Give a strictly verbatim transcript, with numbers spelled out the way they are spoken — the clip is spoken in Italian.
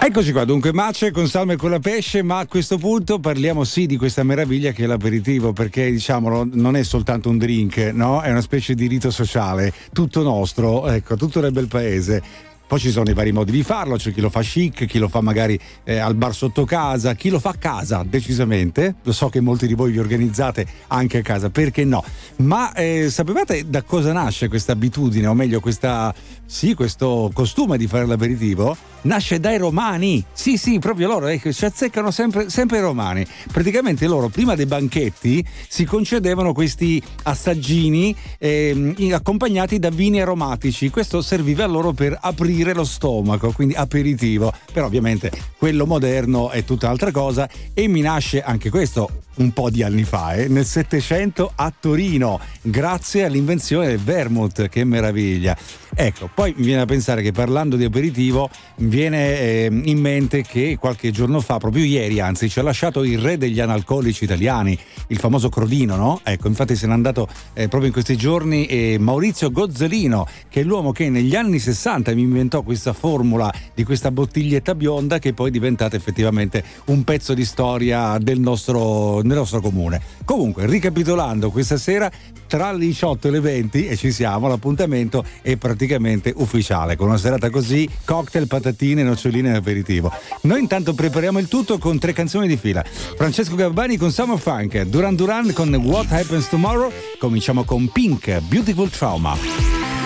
Eccoci qua, dunque mace con salme e con la pesce, ma a questo punto parliamo sì di questa meraviglia che è l'aperitivo, perché diciamolo non è soltanto un drink, no? È una specie di rito sociale, tutto nostro, ecco, tutto nel bel paese. Poi ci sono i vari modi di farlo, c'è chi lo fa chic, chi lo fa magari eh, al bar sotto casa, chi lo fa a casa, decisamente. Lo so che molti di voi vi organizzate anche a casa, perché no? Ma eh, sapevate da cosa nasce questa abitudine, o meglio questa, sì, questo costume di fare l'aperitivo? Nasce dai romani, sì sì, proprio loro, ecco, ci azzeccano sempre, sempre i romani. Praticamente loro prima dei banchetti si concedevano questi assaggini eh, accompagnati da vini aromatici. Questo serviva a loro per aprire lo stomaco, quindi aperitivo. Però ovviamente quello moderno è tutt'altra cosa, e mi nasce anche questo un po' di anni fa, eh, nel Settecento a Torino, grazie all'invenzione del vermouth. Che meraviglia. Ecco, poi mi viene a pensare che parlando di aperitivo mi viene eh, in mente che qualche giorno fa, proprio ieri anzi, ci ha lasciato il re degli analcolici italiani, il famoso Crodino, no? Ecco, infatti se n'è andato eh, proprio in questi giorni eh, Maurizio Gozzelino, che è l'uomo che negli anni sessanta mi inventò questa formula di questa bottiglietta bionda, che poi è diventata effettivamente un pezzo di storia del nostro, del nostro comune. Comunque, ricapitolando, questa sera tra le diciotto e le venti, e ci siamo, l'appuntamento è praticamente ufficiale, con una serata così, cocktail, patatine, noccioline e aperitivo. Noi intanto prepariamo il tutto con tre canzoni di fila: Francesco Gabbani con Summer Funk, Duran Duran con What Happens Tomorrow. Cominciamo con Pink, Beautiful Trauma.